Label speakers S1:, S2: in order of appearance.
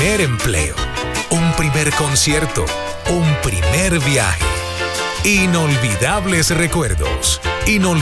S1: primer empleo, un primer concierto, un primer viaje. Inolvidables recuerdos, inolvidables